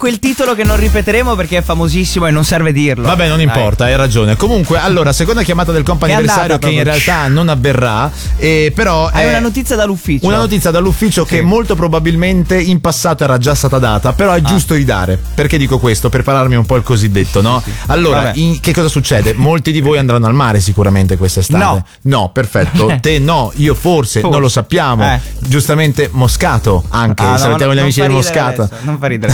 quel titolo che non ripeteremo perché è famosissimo e non serve dirlo. Vabbè, non importa, hai ragione. Comunque, allora, seconda chiamata del comp'anniversario che in realtà non avverrà, però hai una notizia dall'ufficio. Una notizia dall'ufficio che molto probabilmente in passato era già stata data, però è giusto di dare. Perché dico questo? Per parlarmi un po' il cosiddetto, no? Allora, che cosa succede? Molti di voi andranno al mare sicuramente quest'estate. No, perfetto. Te no, io forse. Non lo sappiamo. Giustamente Moscato anche. Salutiamo gli amici di Moscato. Non fa ridere.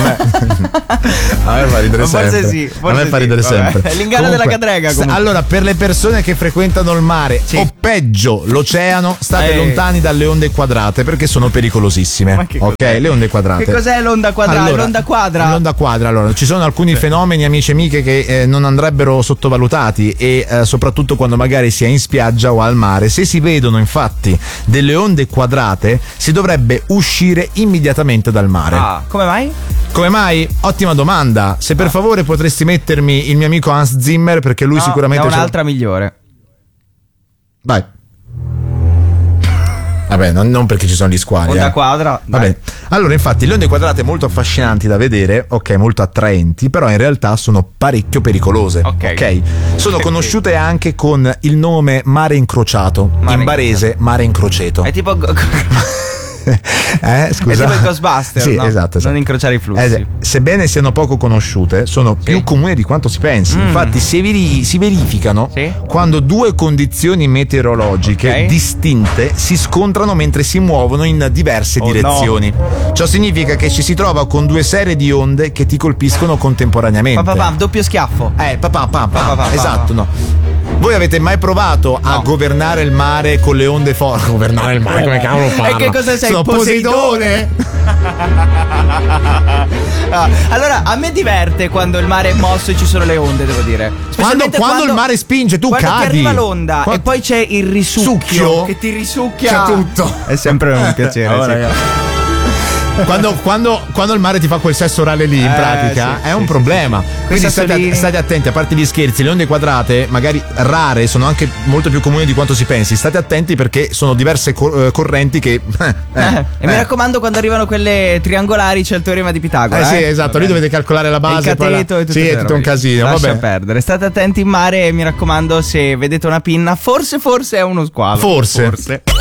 A me fa ridere sempre. Forse sì. A me fa ridere sempre. È l'inganno della cadrega. Allora, per le persone che frequentano il mare o peggio l'oceano, state lontani dalle onde quadrate perché sono pericolosissime. Ok, le onde quadrate. Che cos'è l'onda quadrata? Allora, l'onda quadra? L'onda quadra, allora, ci sono alcuni fenomeni, amici e amiche, che non andrebbero sottovalutati e soprattutto quando magari si è in spiaggia o al mare. Se si vedono infatti delle onde quadrate, si dovrebbe uscire immediatamente dal mare. Come mai? Come mai? Ottima domanda. Se per favore potresti mettermi il mio amico Hans Zimmer, perché lui sicuramente è un'altra migliore. Vai. Vabbè, non perché ci sono gli squali. Onda quadra. Vabbè. Allora, infatti, le onde quadrate molto affascinanti da vedere, ok, molto attraenti, però in realtà sono parecchio pericolose. Ok. Sono conosciute anche con il nome mare incrociato. In barese, mare incroceto. È tipo scusa. È tipo il Ghostbuster, sì, no? esatto. Non incrociare i flussi. Sebbene siano poco conosciute, sono più comuni di quanto si pensi. Infatti si verificano quando due condizioni meteorologiche distinte si scontrano mentre si muovono in diverse direzioni. Ciò significa che ci si trova con due serie di onde che ti colpiscono contemporaneamente. Doppio schiaffo. Esatto, no. Voi avete mai provato a governare il mare con le onde forti? Governare il mare, come cavolo fanno? E che cosa sei? Sono Poseidone! Allora, a me diverte quando il mare è mosso e ci sono le onde, devo dire. Quando il mare spinge, tu quando cadi. Quando ti arriva l'onda e poi c'è il risucchio che ti risucchia tutto. È sempre un piacere. Quando il mare ti fa quel sesso orale lì, in pratica, è un problema. Quindi state attenti, a parte gli scherzi, le onde quadrate, magari rare, sono anche molto più comuni di quanto si pensi. State attenti perché sono diverse correnti che. E mi raccomando, quando arrivano quelle triangolari c'è il teorema di Pitagora. Sì, esatto, lì dovete calcolare la base. Il cateto e tutto. Sì, è tutto un casino. Lascia perdere. State attenti in mare e mi raccomando, se vedete una pinna, forse è uno squalo. Forse.